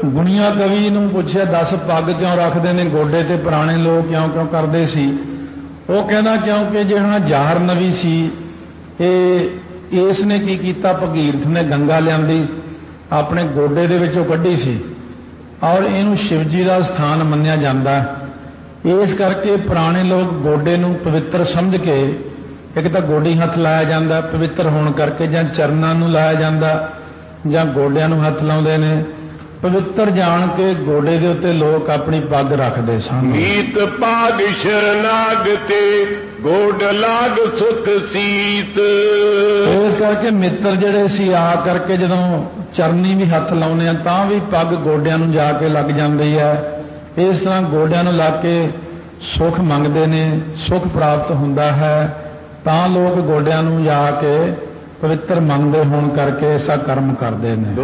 ਗੁਣੀਆਂ ਕਵੀ ਨੂੰ ਪੁੱਛਿਆ 10 ਪੱਗ ਕਿਉਂ ਰੱਖਦੇ ਨੇ ਗੋਡੇ ਤੇ ਪੁਰਾਣੇ ਲੋਕ ਕਿਉਂ ਕਰਦੇ ਸੀ। ਉਹ ਕਹਿੰਦਾ ਕਿਉਂਕਿ ਜਿਹੜਾ ਜਾਹਰਨਵੀ ਸੀ ਇਸ ਨੇ ਕੀ ਕੀਤਾ, ਭਗੀਰਥ ਨੇ ਗੰਗਾ ਲਿਆਂਦੀ ਆਪਣੇ ਗੋਡੇ ਦੇ ਵਿੱਚੋਂ ਕੱਢੀ ਸੀ ਔਰ ਇਹਨੂੰ ਸ਼ਿਵ ਜੀ ਦਾ ਸਥਾਨ ਮੰਨਿਆ ਜਾਂਦਾ। ਇਸ ਕਰਕੇ ਪੁਰਾਣੇ ਲੋਕ ਗੋਡੇ ਨੂੰ ਪਵਿੱਤਰ ਸਮਝ ਕੇ, ਇੱਕ ਤਾਂ ਗੋਡੀ ਹੱਥ ਲਾਇਆ ਜਾਂਦਾ ਪਵਿੱਤਰ ਹੋਣ ਕਰਕੇ, ਜਾਂ ਚਰਨਾਂ ਨੂੰ ਲਾਇਆ ਜਾਂਦਾ ਜਾਂ ਗੋਡਿਆਂ ਨੂੰ ਹੱਥ ਲਾਉਂਦੇ ਨੇ, ਪਵਿੱਤਰ ਜਾਣ ਕੇ ਗੋਡੇ ਦੇ ਉੱਤੇ ਲੋਕ ਆਪਣੀ ਪੱਗ ਰੱਖਦੇ ਸਨ। ਮੀਤ ਪਾਗ ਸ਼ਰਨਾਗ ਤੇ ਗੋਡ ਲਾਗ ਸੁਖ ਸੀਤ। ਇਸ ਕਰਕੇ ਮਿੱਤਰ ਜਿਹੜੇ ਸੀ ਆ ਕਰਕੇ ਜਦੋਂ ਚਰਨੀ ਵੀ ਹੱਥ ਲਾਉਂਦੇ ਆ ਤਾਂ ਵੀ ਪੱਗ ਗੋਡਿਆਂ ਨੂੰ ਜਾ ਕੇ ਲੱਗ ਜਾਂਦੀ ਹੈ। ਇਸ ਤਰ੍ਹਾਂ ਗੋਡਿਆਂ ਨੂੰ ਲਾ ਕੇ ਸੁਖ ਮੰਗਦੇ ਨੇ, ਸੁਖ ਪ੍ਰਾਪਤ ਹੁੰਦਾ ਹੈ, ਤਾਂ ਲੋਕ ਗੋਡਿਆਂ ਨੂੰ ਜਾ ਕੇ ਪਵਿੱਤਰ ਮੰਨਦੇ ਹੋਣ ਕਰਕੇ ਐਸਾ ਕਰਮ ਕਰਦੇ ਨੇ।